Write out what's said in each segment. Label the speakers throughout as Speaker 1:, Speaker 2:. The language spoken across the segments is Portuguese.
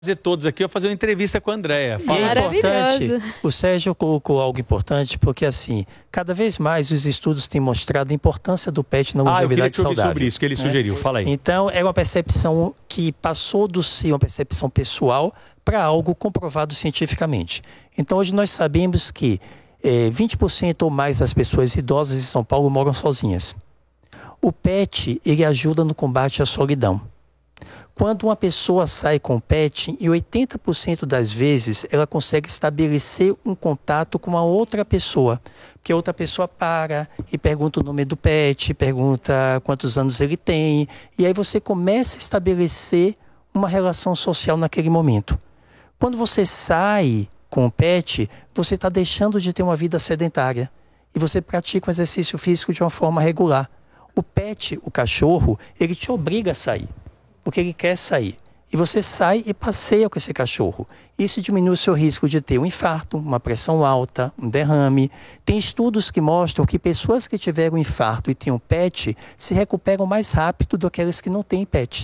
Speaker 1: Fazer todos aqui, eu vou fazer uma entrevista com a Andréia.
Speaker 2: E é importante, o Sérgio colocou algo importante, porque assim, cada vez mais os estudos têm mostrado a importância do PET na longevidade saudável.
Speaker 1: Eu queria te ouvir sobre isso que ele sugeriu, fala aí.
Speaker 2: Então, é uma percepção que passou do ser uma percepção pessoal para algo comprovado cientificamente. Então, hoje nós sabemos que 20% ou mais das pessoas idosas em São Paulo moram sozinhas. O PET, ele ajuda no combate à solidão. Quando uma pessoa sai com o PET, em 80% das vezes, ela consegue estabelecer um contato com uma outra pessoa. Porque a outra pessoa para e pergunta o nome do PET, pergunta quantos anos ele tem. E aí você começa a estabelecer uma relação social naquele momento. Quando você sai com o PET, você está deixando de ter uma vida sedentária. E você pratica um exercício físico de uma forma regular. O PET, o cachorro, ele te obriga a sair. Porque ele quer sair. E você sai e passeia com esse cachorro. Isso diminui o seu risco de ter um infarto, uma pressão alta, um derrame. Tem estudos que mostram que pessoas que tiveram infarto e têm um PET se recuperam mais rápido do que aqueles que não têm PET.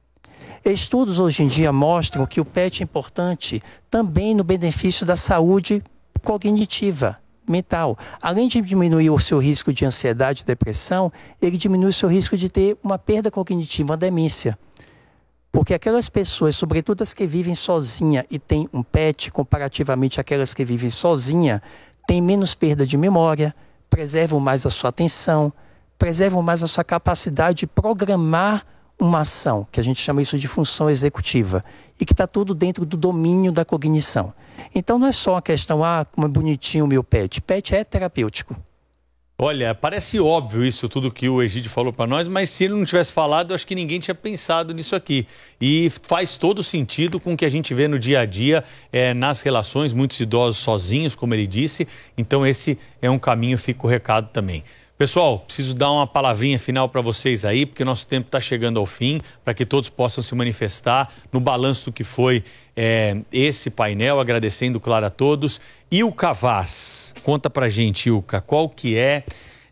Speaker 2: Estudos hoje em dia mostram que o PET é importante também no benefício da saúde cognitiva, mental. Além de diminuir o seu risco de ansiedade e depressão, ele diminui o seu risco de ter uma perda cognitiva, uma demência. Porque aquelas pessoas, sobretudo as que vivem sozinha e têm um PET, comparativamente àquelas que vivem sozinha, têm menos perda de memória, preservam mais a sua atenção, preservam mais a sua capacidade de programar uma ação, que a gente chama isso de função executiva, e que está tudo dentro do domínio da cognição. Então não é só uma questão, como é bonitinho o meu PET. PET é terapêutico.
Speaker 1: Olha, parece óbvio isso tudo que o Egídio falou para nós, mas se ele não tivesse falado, eu acho que ninguém tinha pensado nisso aqui. E faz todo sentido com o que a gente vê no dia a dia, nas relações, muitos idosos sozinhos, como ele disse. Então esse é um caminho, fica o recado também. Pessoal, preciso dar uma palavrinha final para vocês aí, porque nosso tempo está chegando ao fim, para que todos possam se manifestar no balanço do que foi esse painel, agradecendo, claro, a todos. Ilka Vaz, conta pra gente, Ilka, qual que é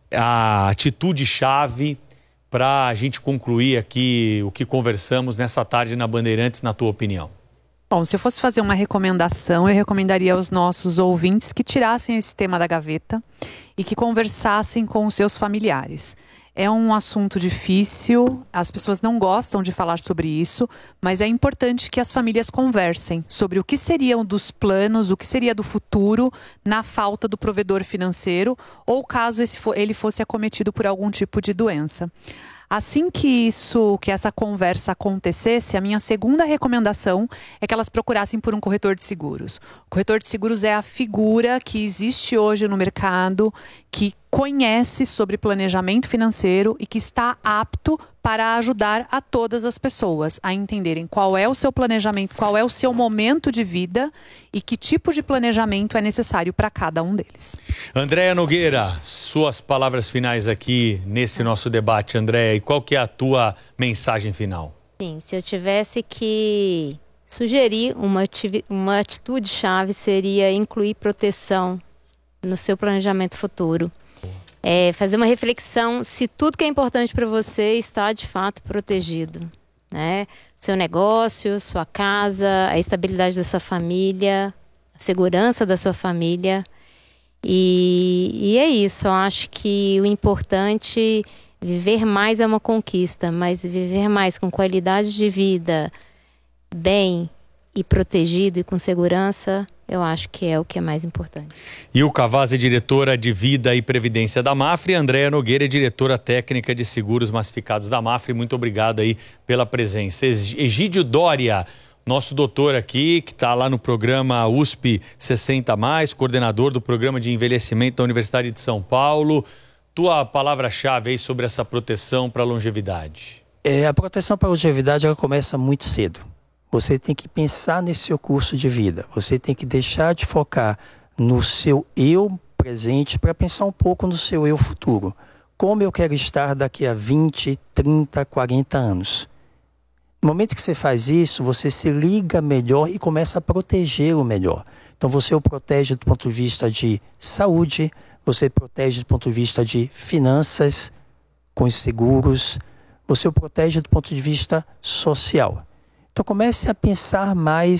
Speaker 1: a atitude-chave para a gente concluir aqui o que conversamos nessa tarde na Bandeirantes, na tua opinião?
Speaker 3: Bom, se eu fosse fazer uma recomendação, eu recomendaria aos nossos ouvintes que tirassem esse tema da gaveta e que conversassem com os seus familiares. É um assunto difícil, as pessoas não gostam de falar sobre isso, mas é importante que as famílias conversem sobre o que seriam dos planos, o que seria do futuro na falta do provedor financeiro ou caso ele fosse acometido por algum tipo de doença. Assim que essa conversa acontecesse, a minha segunda recomendação é que elas procurassem por um corretor de seguros. O corretor de seguros é a figura que existe hoje no mercado, que conhece sobre planejamento financeiro e que está apto para ajudar a todas as pessoas a entenderem qual é o seu planejamento, qual é o seu momento de vida e que tipo de planejamento é necessário para cada um deles.
Speaker 1: Andréia Nogueira, suas palavras finais aqui nesse nosso debate, Andréia, e qual que é a tua mensagem final?
Speaker 4: Sim, se eu tivesse que sugerir uma atitude-chave seria incluir proteção no seu planejamento futuro. Fazer uma reflexão se tudo que é importante para você está de fato protegido, né? Seu negócio, sua casa, a estabilidade da sua família, a segurança da sua família. E é isso, eu acho que o importante, viver mais é uma conquista, mas viver mais com qualidade de vida, bem e protegido e com segurança, eu acho que é o que é mais importante.
Speaker 1: Ilka Vaz é diretora de Vida e Previdência da Mafre, Andréia Nogueira é diretora técnica de seguros massificados da Mafre. Muito obrigado aí pela presença. Egídio Doria, nosso doutor aqui, que está lá no programa USP 60+, coordenador do programa de envelhecimento da Universidade de São Paulo. Tua palavra-chave aí sobre essa proteção para a longevidade.
Speaker 2: A proteção para a longevidade ela começa muito cedo. Você tem que pensar nesse seu curso de vida. Você tem que deixar de focar no seu eu presente para pensar um pouco no seu eu futuro. Como eu quero estar daqui a 20, 30, 40 anos. No momento que você faz isso, você se liga melhor e começa a protegê-lo melhor. Então você o protege do ponto de vista de saúde, você protege do ponto de vista de finanças, com os seguros, você o protege do ponto de vista social. Então comece a pensar mais